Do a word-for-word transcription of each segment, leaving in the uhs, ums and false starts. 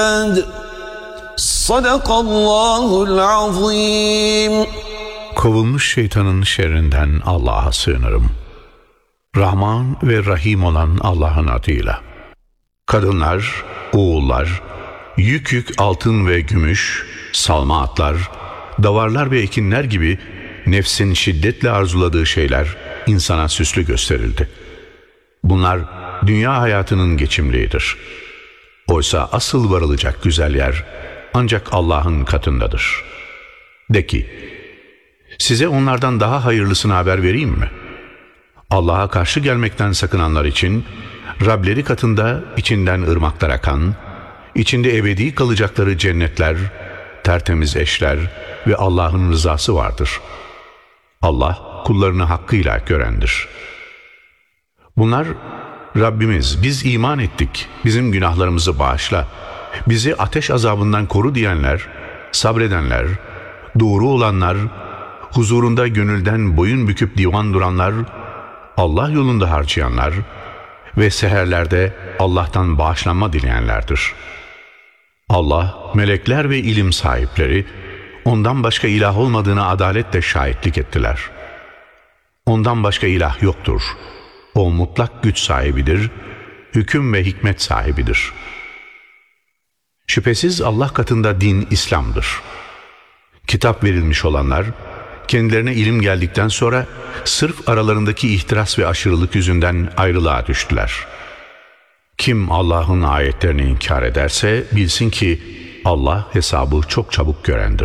Sadakallahul azim. Kovulmuş şeytanın şerrinden Allah'a sığınırım. Rahman ve Rahim olan Allah'ın adıyla. Kadınlar, oğullar, yük yük altın ve gümüş, salma atlar, davarlar ve ekinler gibi nefsin şiddetle arzuladığı şeyler insana süslü gösterildi. Bunlar dünya hayatının geçimliğidir. Oysa asıl varılacak güzel yer ancak Allah'ın katındadır. De ki, size onlardan daha hayırlısını haber vereyim mi? Allah'a karşı gelmekten sakınanlar için Rableri katında içinden ırmaklar akan, içinde ebedi kalacakları cennetler, tertemiz eşler ve Allah'ın rızası vardır. Allah kullarını hakkıyla görendir. Bunlar, Rabbimiz biz iman ettik, bizim günahlarımızı bağışla, bizi ateş azabından koru diyenler, sabredenler, doğru olanlar, huzurunda gönülden boyun büküp divan duranlar, Allah yolunda harcayanlar ve seherlerde Allah'tan bağışlanma dileyenlerdir. Allah, melekler ve ilim sahipleri, ondan başka ilah olmadığına adaletle şahitlik ettiler. Ondan başka ilah yoktur. O mutlak güç sahibidir, hüküm ve hikmet sahibidir. Şüphesiz Allah katında din İslam'dır. Kitap verilmiş olanlar, kendilerine ilim geldikten sonra sırf aralarındaki ihtiras ve aşırılık yüzünden ayrılığa düştüler. Kim Allah'ın ayetlerini inkar ederse bilsin ki Allah hesabı çok çabuk görendir.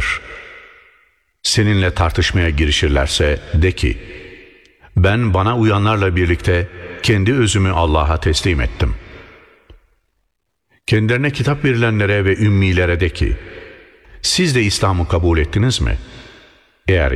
Seninle tartışmaya girişirlerse de ki, ben bana uyanlarla birlikte kendi özümü Allah'a teslim ettim. Kendilerine kitap verilenlere ve ümmilere de ki, siz de İslam'ı kabul ettiniz mi? Eğer